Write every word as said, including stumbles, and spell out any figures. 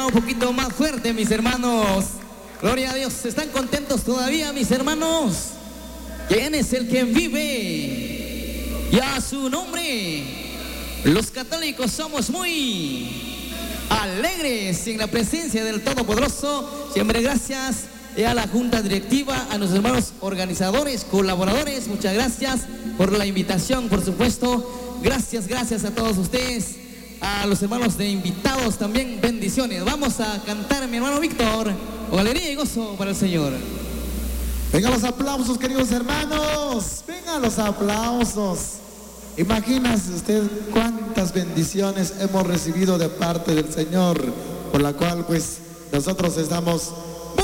un poquito más fuerte, mis hermanos. Gloria a Dios. ¿Están contentos todavía, mis hermanos? ¿Quién es el que vive? Y a su nombre. Los católicos somos muy alegres en la presencia del Todopoderoso. Siempre gracias a la Junta Directiva, a nuestros hermanos organizadores, colaboradores. Muchas gracias por la invitación, por supuesto. Gracias, gracias a todos ustedes. A los hermanos de invitados también, bendiciones. Vamos a cantar, mi hermano Víctor, con alegría y gozo para el Señor. Vengan los aplausos, queridos hermanos. Vengan los aplausos. Imagínese usted cuántas bendiciones hemos recibido de parte del Señor, por la cual pues nosotros estamos